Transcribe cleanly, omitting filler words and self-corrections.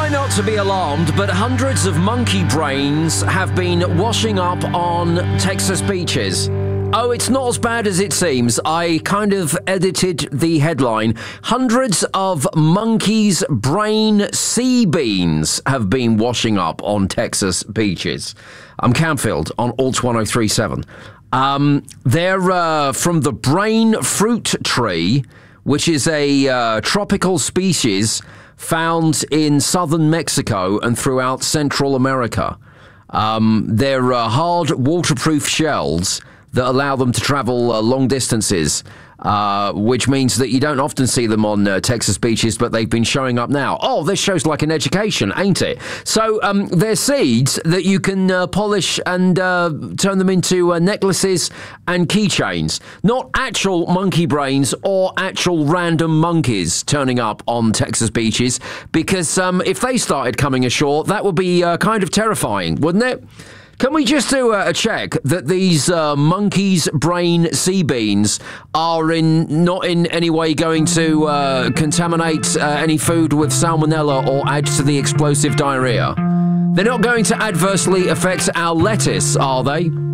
Try not to be alarmed, but hundreds of monkey brains have been washing up on Texas beaches. Oh, it's not as bad as it seems. I kind of edited the headline. Hundreds of monkeys' brain sea beans have been washing up on Texas beaches. I'm Camfield on Alt 1037. They're from the brain fruit tree, which is a tropical species found in southern Mexico and throughout Central America. They're hard, waterproof shells that allow them to travel long distances, which means that you don't often see them on Texas beaches, but they've been showing up now. Oh, this shows like an education, ain't it? So they're seeds that you can polish and turn them into necklaces and keychains. Not actual monkey brains or actual random monkeys turning up on Texas beaches, because if they started coming ashore, that would be kind of terrifying, wouldn't it? Can we just do a check that these monkeys' brain sea beans are not in any way going to contaminate any food with salmonella or add to the explosive diarrhea? They're not going to adversely affect our lettuce, are they?